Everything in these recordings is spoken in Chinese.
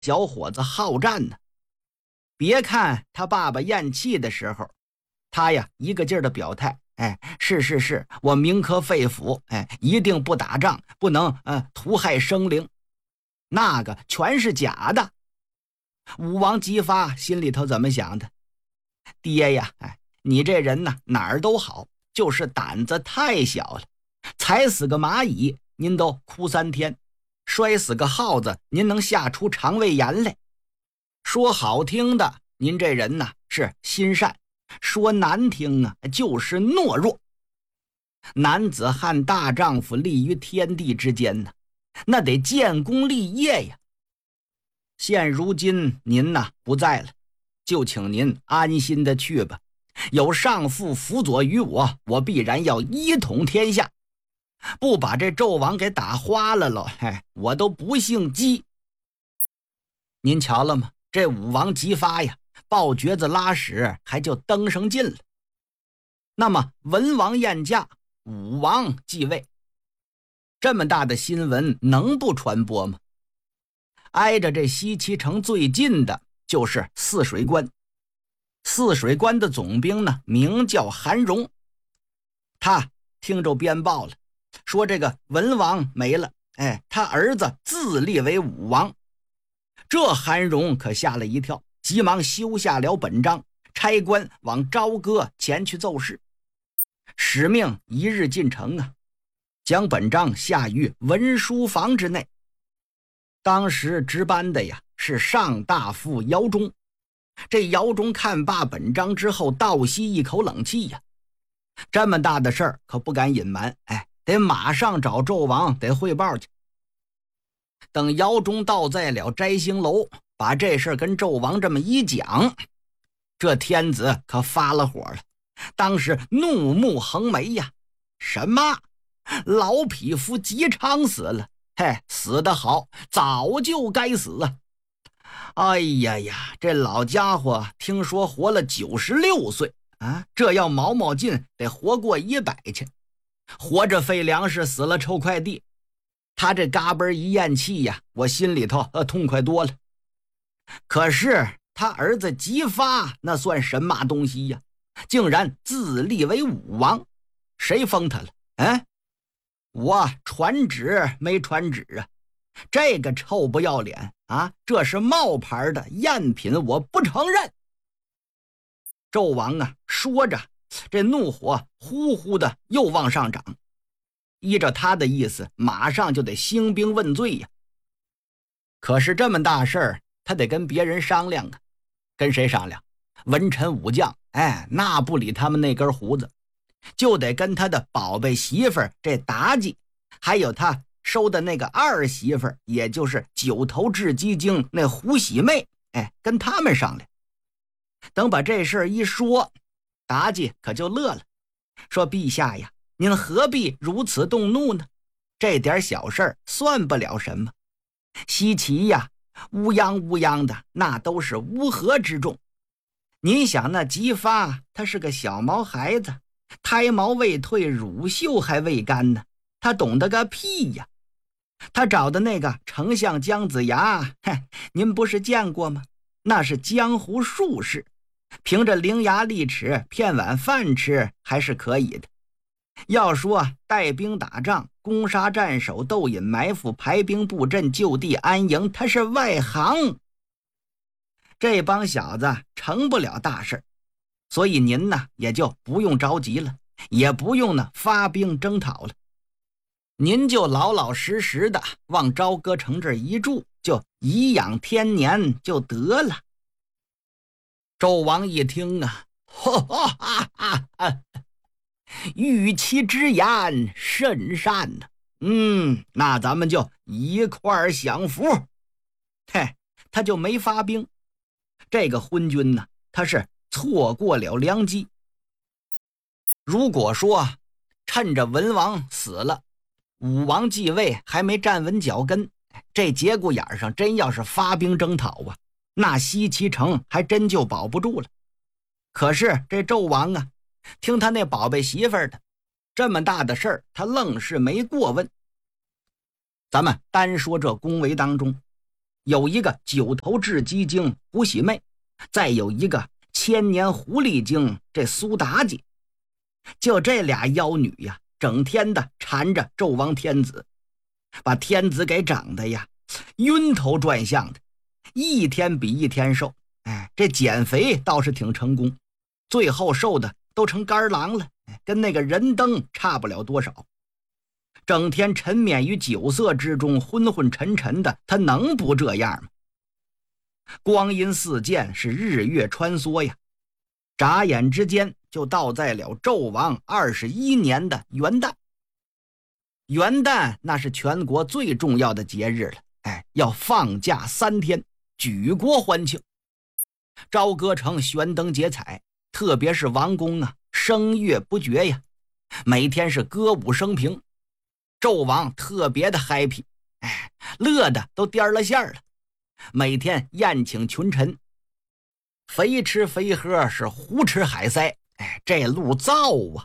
小伙子好战呢。别看他爸爸咽气的时候，他呀一个劲儿的表态，是，我铭刻肺腑，一定不打仗，不能屠害生灵，那个全是假的。武王姬发心里头怎么想的？爹呀，你这人呢哪儿都好，就是胆子太小了。踩死个蚂蚁您都哭3天，摔死个耗子您能吓出肠胃炎来。说好听的您这人呢是心善，说难听啊就是懦弱。男子汉大丈夫立于天地之间呢，那得建功立业呀。现如今您呢不在了，就请您安心的去吧。有上父辅佐于我，我必然要一统天下，不把这纣王给打花了喽，我都不姓姬。您瞧了吗？这武王姬发呀，抱橛子拉屎还就登上进了。那么文王晏驾，武王继位，这么大的新闻能不传播吗？挨着这西岐城最近的就是泗水关。泗水关的总兵呢名叫韩荣，他听着编报了，说这个文王没了，他儿子自立为武王。这韩荣可吓了一跳，急忙修下了本章，差官往朝歌前去奏事，使命一日进城啊，将本章下于文书房之内。当时值班的呀是上大夫姚忠。这姚忠看罢本章之后，倒吸一口冷气呀，这么大的事儿可不敢隐瞒，得马上找纣王得汇报去。等姚忠到在了摘星楼，把这事儿跟纣王这么一讲，这天子可发了火了，当时怒目横眉呀。什么？老匹夫姬昌死了？死得好，早就该死啊！哎呀呀，这老家伙听说活了96岁啊，这要毛毛劲得活过100去。活着费粮食，死了臭快递。他这嘎嘣一咽气呀，我心里头痛快多了。可是他儿子姬发那算什么东西呀？竟然自立为武王，谁封他了？我传旨没传旨啊？这个臭不要脸啊！这是冒牌的赝品，我不承认。纣王啊，说着，这怒火呼呼的又往上涨。依着他的意思，马上就得兴兵问罪呀。可是这么大事儿，他得跟别人商量啊。跟谁商量？文臣武将，那不理他们那根胡子，就得跟他的宝贝媳妇儿这妲己，还有他收的那个二媳妇儿，也就是9头雉鸡精那胡喜妹，跟他们商量。等把这事儿一说，妲己可就乐了，说：“陛下呀，您何必如此动怒呢？这点小事儿算不了什么。西岐呀，乌泱乌泱的，那都是乌合之众。您想那姬发，他是个小毛孩子，胎毛未退，乳臭还未干呢，他懂得个屁呀！他找的那个丞相姜子牙，您不是见过吗？那是江湖术士，凭着伶牙俐齿骗碗饭吃还是可以的。要说带兵打仗，攻杀战守，斗隐埋伏，排兵布阵，就地安营，他是外行。这帮小子成不了大事，所以您呢也就不用着急了，也不用呢发兵征讨了。您就老老实实的往朝歌城这一住，就颐养天年就得了。纣王一听啊，与其之言甚善呢，那咱们就一块儿享福。他就没发兵。这个昏君呢，他是错过了良机。如果说趁着文王死了，武王继位还没站稳脚跟，这节骨眼上真要是发兵征讨啊，那西岐城还真就保不住了。可是这纣王啊，听他那宝贝媳妇儿的，这么大的事儿他愣是没过问。咱们单说这宫闱当中， 有一个九头雉鸡精胡喜妹，再有一个千年狐狸精这苏妲己。就这俩妖女呀，整天的缠着纣王天子，把天子给整的呀晕头转向的，一天比一天瘦。这减肥倒是挺成功，最后瘦的都成干狼了，跟那个人灯差不了多少。整天沉湎于酒色之中，昏昏沉沉的，他能不这样吗？光阴似箭，是日月穿梭呀，眨眼之间就到在了纣王21年的元旦。元旦那是全国最重要的节日了，要放假3天，举国欢庆。朝歌城悬灯结彩，特别是王宫啊，声乐不绝呀，每天是歌舞升平。纣王特别的 happy， 乐得都颠了线了，每天宴请群臣，肥吃肥喝，是胡吃海塞，这路造啊。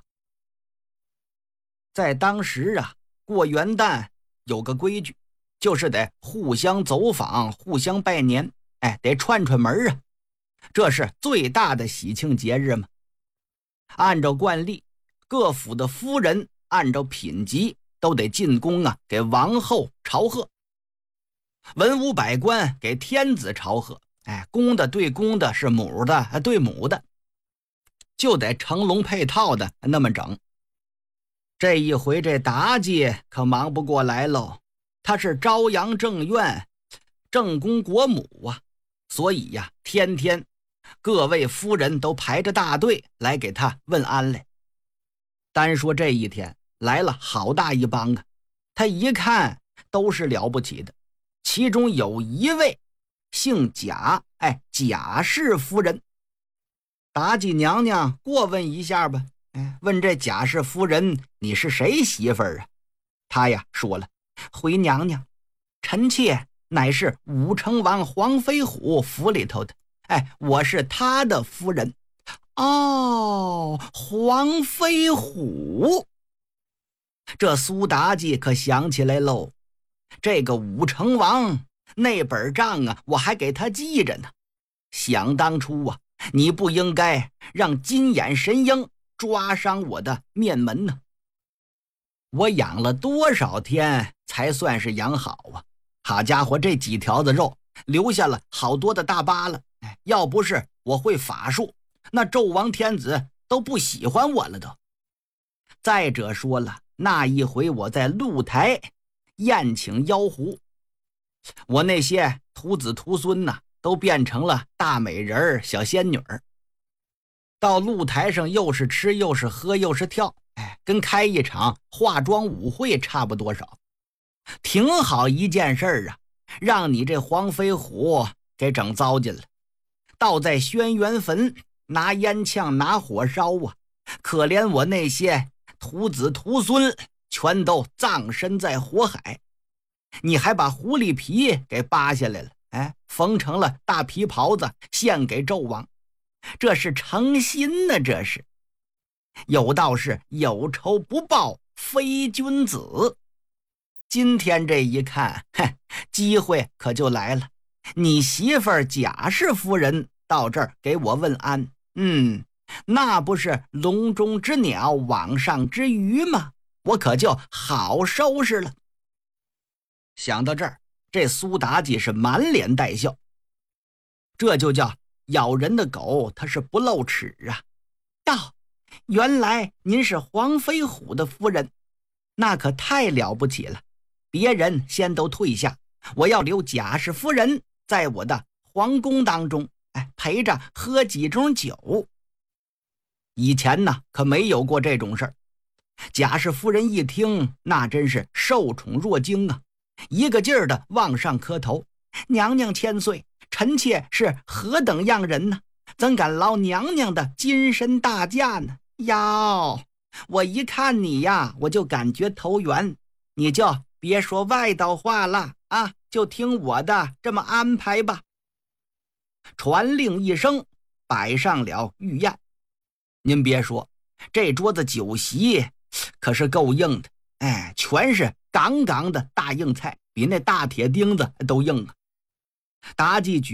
在当时啊，过元旦有个规矩，就是得互相走访，互相拜年，得串串门啊，这是最大的喜庆节日嘛。按照惯例，各府的夫人按照品级都得进宫啊，给王后朝贺；文武百官给天子朝贺，公的对公的，是母的对母的，就得成龙配套的那么整。这一回这妲己可忙不过来喽，她是朝阳正院正宫国母啊，所以呀，天天各位夫人都排着大队来给她问安来。单说这一天来了好大一帮啊，他一看都是了不起的，其中有一位姓贾，贾氏夫人。妲己娘娘过问一下吧，问这贾氏夫人，你是谁媳妇儿啊？她呀说了，回娘娘，臣妾乃是武成王黄飞虎府里头的，我是他的夫人。哦，黄飞虎。这苏妲己可想起来喽，这个武成王那本账啊，我还给他记着呢。想当初啊，你不应该让金眼神鹰抓伤我的面门呢。我养了多少天才算是养好啊？好家伙，这几条子肉留下了好多的大疤了，要不是我会法术，那纣王天子都不喜欢我了都。再者说了，那一回我在露台宴请妖狐，我那些徒子徒孙呐，都变成了大美人小仙女儿，到露台上又是吃又是喝又是跳，跟开一场化妆舞会差不多少。挺好一件事啊，让你这黄飞虎给整糟践了。倒在轩辕坟拿烟呛拿火烧啊，可怜我那些徒子徒孙全都葬身在火海。你还把狐狸皮给扒下来了，缝成了大皮袍子献给纣王，这是诚心呢。这是有道是有仇不报非君子。今天这一看，机会可就来了，你媳妇儿贾氏夫人到这儿给我问安，那不是笼中之鸟网上之鱼吗？我可就好收拾了。想到这儿，这苏妲己是满脸带笑，这就叫咬人的狗它是不露齿啊。道，原来您是黄飞虎的夫人，那可太了不起了。别人先都退下，我要留贾氏夫人在我的皇宫当中，陪着喝几盅酒。以前呢可没有过这种事儿。贾氏夫人一听，那真是受宠若惊啊，一个劲儿的往上磕头，娘娘千岁，臣妾是何等样人呢？怎敢劳娘娘的金身大驾呢？哟，我一看你呀，我就感觉投缘，你就别说外道话了啊，就听我的这么安排吧。传令一声，摆上了御宴。您别说，这桌子酒席可是够硬的，全是杠杠的大硬菜，比那大铁钉子都硬啊。 妲己举